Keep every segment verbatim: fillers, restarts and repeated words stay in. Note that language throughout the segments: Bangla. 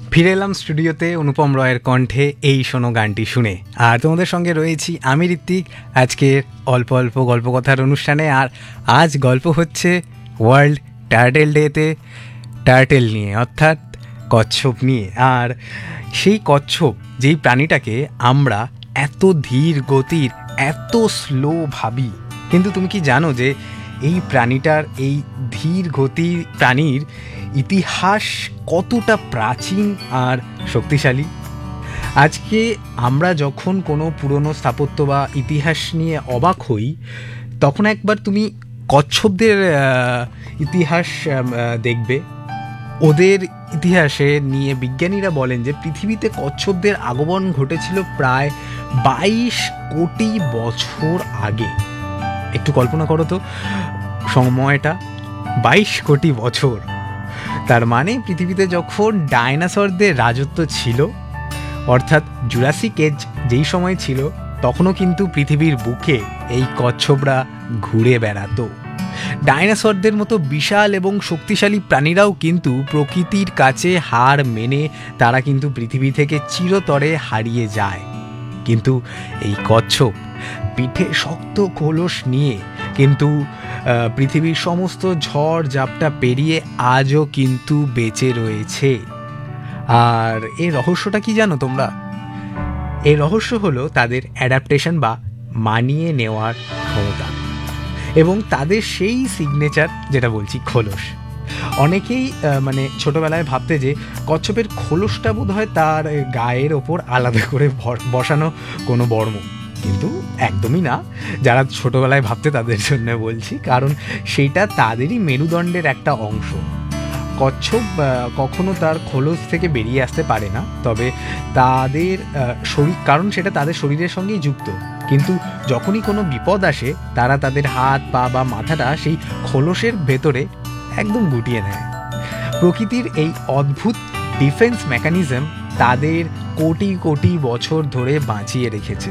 ফিরে এলাম স্টুডিওতে অনুপম রয়ের কণ্ঠে এই শোনো গানটি শুনে। আর তোমাদের সঙ্গে রয়েছি আমি ঋত্বিক আজকের অল্প অল্প গল্প কথার অনুষ্ঠানে। আর আজ গল্প হচ্ছে ওয়ার্ল্ড টার্টেল ডেতে টার্টেল নিয়ে, অর্থাৎ কচ্ছপ নিয়ে। আর সেই কচ্ছপ, যেই প্রাণীটাকে আমরা এত ধীর গতির, এত স্লো ভাবি, কিন্তু তুমি কি জানো যে এই প্রাণীটার, এই ধীর গতির প্রাণীর ইতিহাস কতটা প্রাচীন আর শক্তিশালী? আজকে আমরা যখন কোনো পুরনো স্থাপত্য বা ইতিহাস নিয়ে অবাক হই, তখন একবার তুমি কচ্ছপদের ইতিহাস দেখবে। ওদের ইতিহাসে নিয়ে বিজ্ঞানীরা বলেন যে পৃথিবীতে কচ্ছপদের আগমন ঘটেছিল প্রায় বাইশ কোটি বছর আগে। একটু কল্পনা করো তো সময়টা, বাইশ কোটি বছর। তার মানে পৃথিবীতে যখন ডায়নোসরদের রাজত্ব ছিল, অর্থাৎ জুরাসিক এজ যেই সময় ছিল, তখনও কিন্তু পৃথিবীর বুকে এই কচ্ছপরা ঘুরে বেড়াতো। ডায়নোসরদের মতো বিশাল এবং শক্তিশালী প্রাণীরাও কিন্তু প্রকৃতির কাছে হার মেনে তারা কিন্তু পৃথিবী থেকে চিরতরে হারিয়ে যায়। কিন্তু এই কচ্ছপ পিঠে শক্ত খোলস নিয়ে কিন্তু পৃথিবীর সমস্ত ঝড় ঝাপটা পেরিয়ে আজও কিন্তু বেঁচে রয়েছে। আর এর রহস্যটা কি জানো তোমরা? এর রহস্য হলো তাদের অ্যাডাপ্টেশন বা মানিয়ে নেওয়ার ক্ষমতা এবং তাদের সেই সিগনেচার, যেটা বলছি খোলস। অনেকেই মানে ছোটোবেলায় ভাবতে যে কচ্ছপের খোলসটা বোধ হয় তার গায়ের ওপর আলাদা করে বসানো কোনো বর্ম, কিন্তু একদমই না। যারা ছোটোবেলায় ভাবতে তাদের জন্য বলছি, কারণ সেইটা তাদেরই মেরুদণ্ডের একটা অংশ। কচ্ছপ কখনো তার খোলস থেকে বেরিয়ে আসতে পারে না, তবে তাদের শরীর, কারণ সেটা তাদের শরীরের সঙ্গেই যুক্ত। কিন্তু যখনই কোনো বিপদ আসে, তারা তাদের হাত পা বা মাথাটা সেই খোলসের ভেতরে একদম গুটিয়ে নেয়। প্রকৃতির এই অদ্ভুত ডিফেন্স মেকানিজম তাদের কোটি কোটি বছর ধরে বাঁচিয়ে রেখেছে।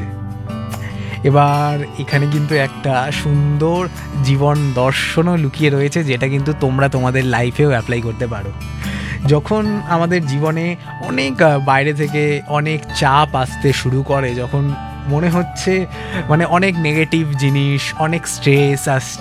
এবার এখানে কিন্তু একটা সুন্দর জীবন দর্শনও লুকিয়ে রয়েছে, যেটা কিন্তু তোমরা তোমাদের লাইফেও অ্যাপ্লাই করতে পারো। যখন আমাদের জীবনে অনেক বাইরে থেকে অনেক চাপ আসতে শুরু করে, যখন মনে হচ্ছে মানে অনেক নেগেটিভ জিনিস, অনেক স্ট্রেস আসছে,